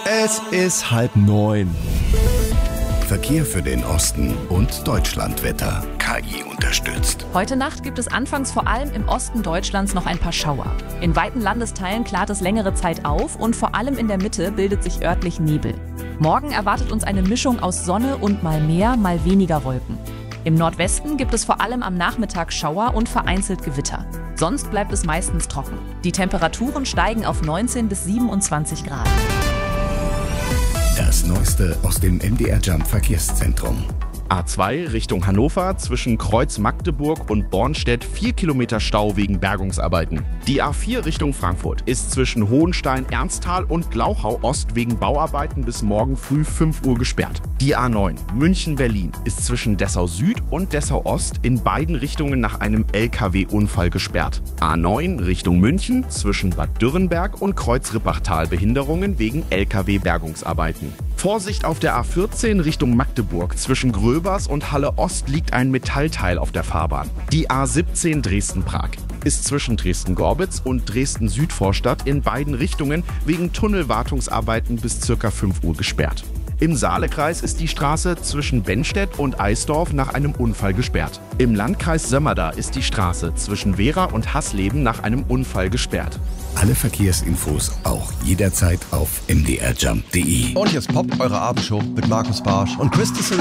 Es ist 8:30. Verkehr für den Osten und Deutschlandwetter. KI unterstützt. Heute Nacht gibt es anfangs vor allem im Osten Deutschlands noch ein paar Schauer. In weiten Landesteilen klart es längere Zeit auf und vor allem in der Mitte bildet sich örtlich Nebel. Morgen erwartet uns eine Mischung aus Sonne und mal mehr, mal weniger Wolken. Im Nordwesten gibt es vor allem am Nachmittag Schauer und vereinzelt Gewitter. Sonst bleibt es meistens trocken. Die Temperaturen steigen auf 19 bis 27 Grad. Das Neueste aus dem MDR Jump Verkehrszentrum. A2 Richtung Hannover zwischen Kreuz Magdeburg und Bornstedt 4 Kilometer Stau wegen Bergungsarbeiten. Die A4 Richtung Frankfurt ist zwischen Hohenstein-Ernsthal und Glauchau Ost wegen Bauarbeiten bis morgen früh 5 Uhr gesperrt. Die A9 München-Berlin ist zwischen Dessau Süd und Dessau Ost in beiden Richtungen nach einem LKW-Unfall gesperrt. A9 Richtung München zwischen Bad Dürrenberg und Kreuz-Rippachtal Behinderungen wegen LKW-Bergungsarbeiten. Vorsicht auf der A14 Richtung Magdeburg. Zwischen Gröbers und Halle Ost liegt ein Metallteil auf der Fahrbahn. Die A17 Dresden-Prag ist zwischen Dresden-Gorbitz und Dresden-Südvorstadt in beiden Richtungen wegen Tunnelwartungsarbeiten bis ca. 5 Uhr gesperrt. Im Saalekreis ist die Straße zwischen Bennstedt und Eisdorf nach einem Unfall gesperrt. Im Landkreis Sömmerda ist die Straße zwischen Wehra und Hasleben nach einem Unfall gesperrt. Alle Verkehrsinfos auch jederzeit auf mdrjump.de. Und jetzt poppt eure Abendshow mit Markus Barsch und Chris